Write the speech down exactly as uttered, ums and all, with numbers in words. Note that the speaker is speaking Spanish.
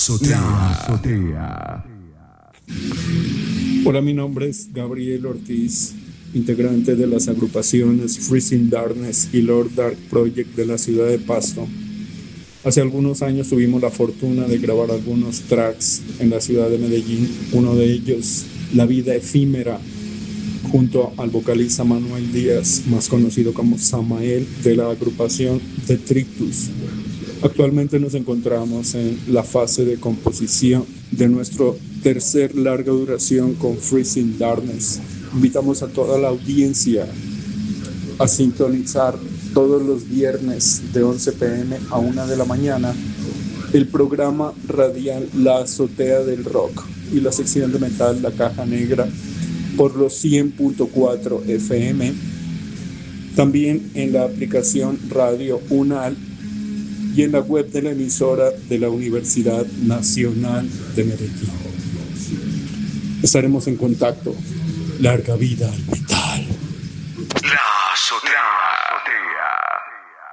azotea. La azotea. Hola, mi nombre es Gabriel Ortiz, integrante de las agrupaciones Freezing Darkness y Lord Dark Project de la ciudad de Pasto. Hace algunos años tuvimos la fortuna de grabar algunos tracks en la ciudad de Medellín, uno de ellos, La Vida Efímera, junto al vocalista Manuel Díaz, más conocido como Samael, de la agrupación Detritus. Actualmente nos encontramos en la fase de composición de nuestro tercer larga duración con Freezing Darkness. Invitamos a toda la audiencia a sintonizar todos los viernes de once pm a una de la mañana el programa radial La Azotea del Rock y la sección de metal La Caja Negra por los cien punto cuatro F M, también en la aplicación Radio UNAL y en la web de la emisora de la Universidad Nacional de Medellín. Estaremos en contacto. Larga vida al metal. La azotea.